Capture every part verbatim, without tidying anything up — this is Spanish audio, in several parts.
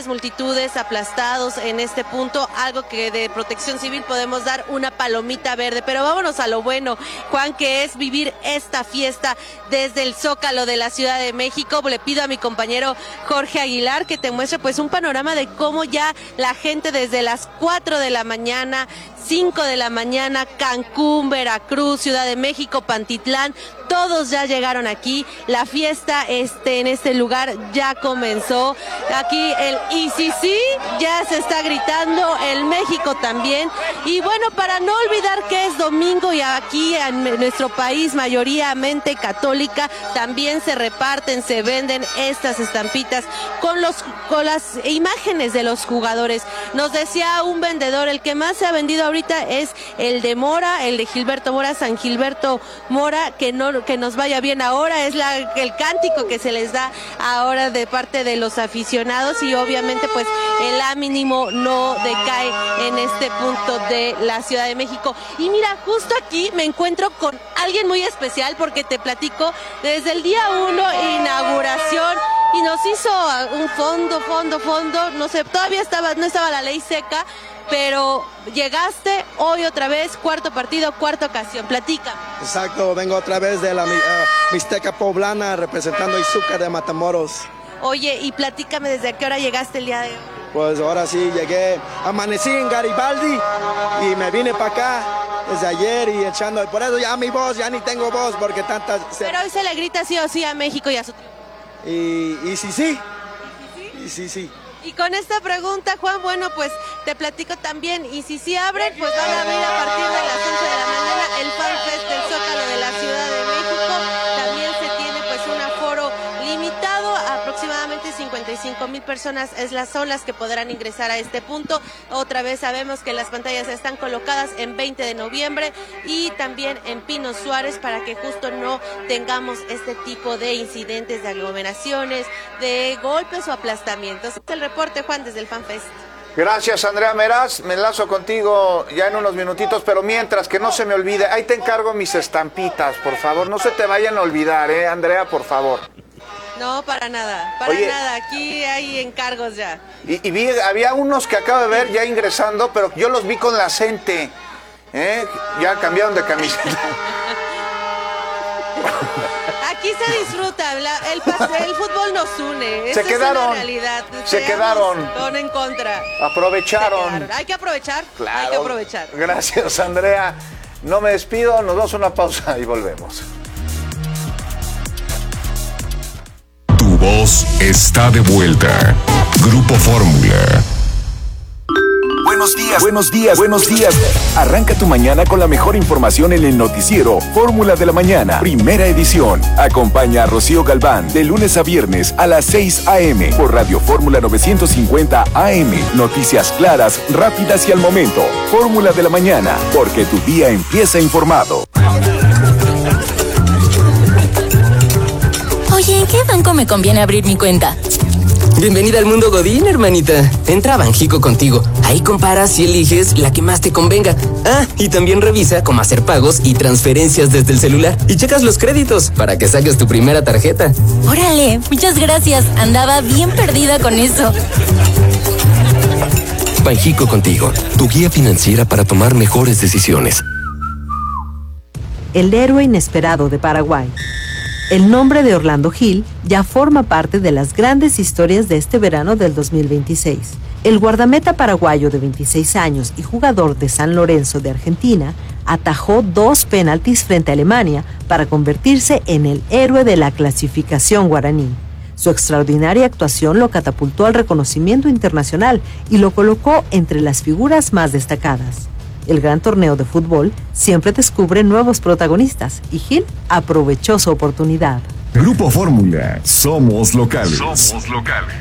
grandes multitudes aplastados en este punto, algo que de Protección Civil podemos dar una palomita verde. Pero vámonos a lo bueno, Juan, que es vivir esta fiesta desde el Zócalo de la Ciudad de México. Le pido a mi compañero Jorge Aguilar que te muestre pues un panorama de cómo ya la gente desde las cuatro de la mañana, cinco de la mañana, Cancún, Veracruz, Ciudad de México, Pantitlán, todos ya llegaron aquí. La fiesta este, en este lugar ya comenzó. Aquí el I C C ya se está gritando, el México también. Y bueno, para no olvidar que es domingo y aquí en nuestro país, mayoritariamente católica, también se reparten, se venden estas estampitas con, los, con las imágenes de los jugadores. Nos decía un vendedor, el que más se ha vendido ahorita es el de Mora, el de Gilberto Mora, San Gilberto Mora, que no que nos vaya bien ahora, es la, el cántico que se les da ahora de parte de los aficionados, y obviamente pues el A mínimo no decae en este punto de la Ciudad de México. Y mira, justo aquí me encuentro con alguien muy especial, porque te platico, desde el día uno, inauguración, y nos hizo un fondo, fondo, fondo, no sé, todavía estaba, no estaba la ley seca, pero llegaste hoy otra vez, cuarto partido, cuarta ocasión, platica. Exacto, vengo otra vez de la uh, Mixteca Poblana, representando a Izúcar de Matamoros. Oye, y platícame, ¿desde qué hora llegaste el día de hoy? Pues ahora sí, llegué, amanecí en Garibaldi y me vine para acá desde ayer y echando, por eso ya mi voz, ya ni tengo voz, porque tantas... Pero hoy se le grita sí o sí a México y a su... Y, y sí, sí, y sí, sí. Y con esta pregunta, Juan, bueno, pues te platico también, y si sí abren, pues van a abrir a partir de las once de la mañana el Fan Fest del Zócalo de la Ciudad de México. También se tiene pues un aforo limitado, aproximadamente cincuenta y cinco mil personas es las, son las que podrán ingresar a este punto. Otra vez sabemos que las pantallas están colocadas en veinte de noviembre y también en Pino Suárez, para que justo no tengamos este tipo de incidentes, de aglomeraciones, de golpes o aplastamientos. Este es el reporte, Juan, desde el Fan Fest. Gracias, Andrea Meraz. Me enlazo contigo ya en unos minutitos, pero mientras, que no se me olvide, ahí te encargo mis estampitas, por favor. No se te vayan a olvidar, ¿eh, Andrea? Por favor. No, para nada, para Oye, nada. Aquí hay encargos ya. Y, y vi, había unos que acabo de ver ya ingresando, pero yo los vi con la gente. ¿eh? Ya cambiaron de camiseta. Aquí se disfruta, la, el, el fútbol nos une. Se Esa quedaron. Es una realidad. Se Seamos quedaron. Con en contra. Aprovecharon. Quedaron. Hay que aprovechar. Claro. Hay que aprovechar. Gracias, Andrea. No me despido, nos damos una pausa y volvemos. Tu voz está de vuelta. Grupo Fórmula. Buenos días, buenos días, buenos días. Arranca tu mañana con la mejor información en el noticiero Fórmula de la Mañana, primera edición. Acompaña a Rocío Galván de lunes a viernes a las seis a eme por Radio Fórmula novecientos cincuenta A M. Noticias claras, rápidas y al momento. Fórmula de la Mañana, porque tu día empieza informado. Oye, ¿en qué banco me conviene abrir mi cuenta? Bienvenida al mundo Godín, hermanita. Entra a Banjico contigo. Ahí comparas y eliges la que más te convenga. Ah, y también revisa cómo hacer pagos y transferencias desde el celular. Y checas los créditos para que saques tu primera tarjeta. Órale, muchas gracias. Andaba bien perdida con eso. Banjico contigo, tu guía financiera para tomar mejores decisiones. El héroe inesperado de Paraguay. El nombre de Orlando Gil ya forma parte de las grandes historias de este verano del dos mil veintiséis. El guardameta paraguayo de veintiséis años y jugador de San Lorenzo de Argentina atajó dos penaltis frente a Alemania para convertirse en el héroe de la clasificación guaraní. Su extraordinaria actuación lo catapultó al reconocimiento internacional y lo colocó entre las figuras más destacadas. El gran torneo de fútbol siempre descubre nuevos protagonistas y Gil aprovechó su oportunidad. Grupo Fórmula, somos locales. Somos locales.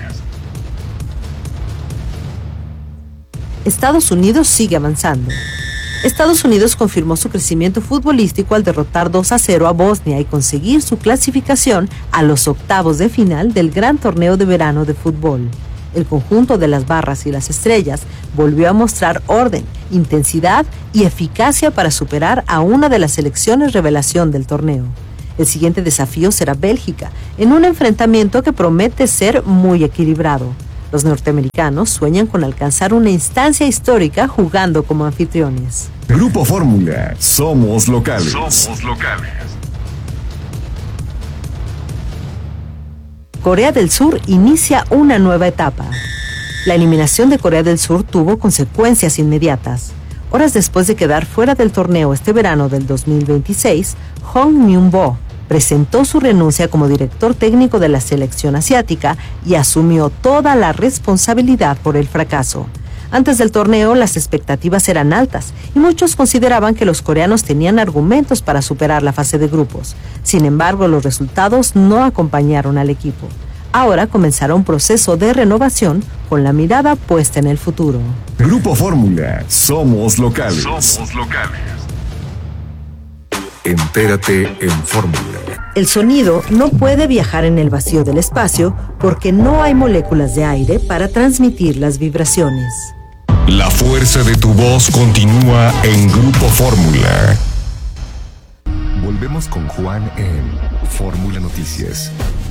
Estados Unidos sigue avanzando. Estados Unidos confirmó su crecimiento futbolístico al derrotar dos a cero a Bosnia y conseguir su clasificación a los octavos de final del gran torneo de verano de fútbol. El conjunto de las barras y las estrellas volvió a mostrar orden, intensidad y eficacia para superar a una de las selecciones revelación del torneo. El siguiente desafío será Bélgica, en un enfrentamiento que promete ser muy equilibrado. Los norteamericanos sueñan con alcanzar una instancia histórica jugando como anfitriones. Grupo Fórmula, somos locales. Somos locales. Corea del Sur inicia una nueva etapa. La eliminación de Corea del Sur tuvo consecuencias inmediatas. Horas después de quedar fuera del torneo este verano del dos mil veintiséis, Hong Myung-bo presentó su renuncia como director técnico de la selección asiática y asumió toda la responsabilidad por el fracaso. Antes del torneo, las expectativas eran altas y muchos consideraban que los coreanos tenían argumentos para superar la fase de grupos. Sin embargo, los resultados no acompañaron al equipo. Ahora comenzará un proceso de renovación con la mirada puesta en el futuro. Grupo Fórmula, somos locales. Somos locales. Entérate en Fórmula. El sonido no puede viajar en el vacío del espacio porque no hay moléculas de aire para transmitir las vibraciones. La fuerza de tu voz continúa en Grupo Fórmula. Volvemos con Juan en Fórmula Noticias.